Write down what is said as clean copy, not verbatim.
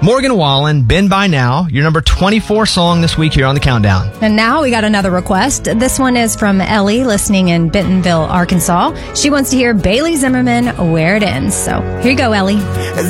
Morgan Wallen, Been By Now, your number 24 song this week here on the Countdown. And now we got another request. This one is from Ellie, listening in Bentonville, Arkansas. She wants to hear Bailey Zimmerman, Where It Ends. So here you go, Ellie.